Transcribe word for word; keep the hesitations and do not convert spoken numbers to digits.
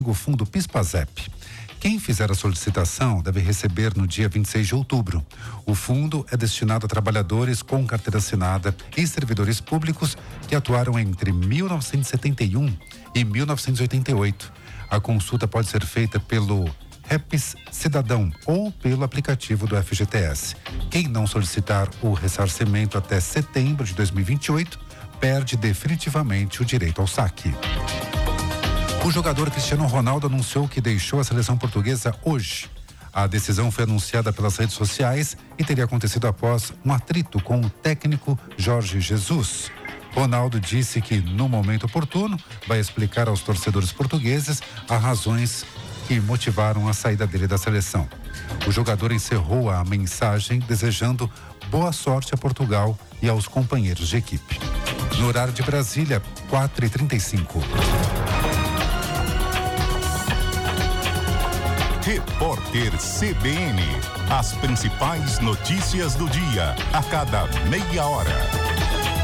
o Fundo PIS/PASEP. Quem fizer a solicitação deve receber no dia vinte e seis de outubro. O fundo é destinado a trabalhadores com carteira assinada e servidores públicos que atuaram entre mil novecentos e setenta e um e mil novecentos e oitenta e oito. A consulta pode ser feita pelo REPS Cidadão ou pelo aplicativo do F G T S. Quem não solicitar o ressarcimento até setembro de dois mil e vinte e oito perde definitivamente o direito ao saque. O jogador Cristiano Ronaldo anunciou que deixou a seleção portuguesa hoje. A decisão foi anunciada pelas redes sociais e teria acontecido após um atrito com o técnico Jorge Jesus. Ronaldo disse que, no momento oportuno, vai explicar aos torcedores portugueses as razões que motivaram a saída dele da seleção. O jogador encerrou a mensagem desejando boa sorte a Portugal e aos companheiros de equipe. No horário de Brasília, quatro e trinta e cinco. Repórter C B N. As principais notícias do dia, a cada meia hora.